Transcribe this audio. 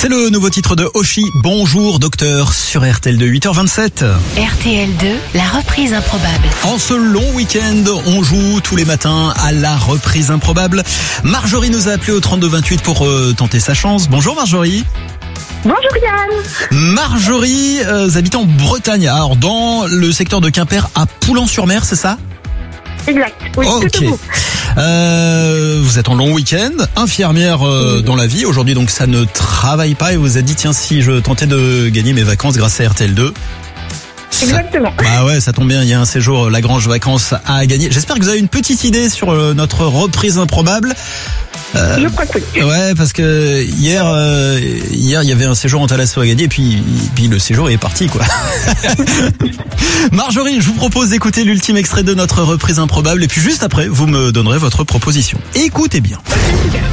C'est le nouveau titre de Oshi, Bonjour Docteur, sur RTL2, 8h27. RTL2, la reprise improbable. En ce long week-end, on joue tous les matins à la reprise improbable. Marjorie nous a appelé au 3228 pour tenter sa chance. Bonjour Marjorie. Bonjour Yann. Marjorie, habite en Bretagne, alors dans le secteur de Quimper à Poulan-sur-Mer, c'est ça ? Exact, oui, Ok. tout au bout. Vous êtes en long week-end, infirmière dans la vie. Aujourd'hui, donc, ça ne travaille pas et vous êtes dit, tiens, si je tentais de gagner mes vacances grâce à RTL2. Exactement. Bah ouais, ça tombe bien, il y a un séjour Lagrange Vacances à gagner. J'espère que vous avez une petite idée sur notre reprise improbable. Je crois que oui. Ouais, parce que hier, il y avait un séjour en Thalasso à gagner, et puis le séjour est parti, quoi. Marjorie, je vous propose d'écouter l'ultime extrait de notre reprise improbable, et puis juste après, vous me donnerez votre proposition. Écoutez bien. Super.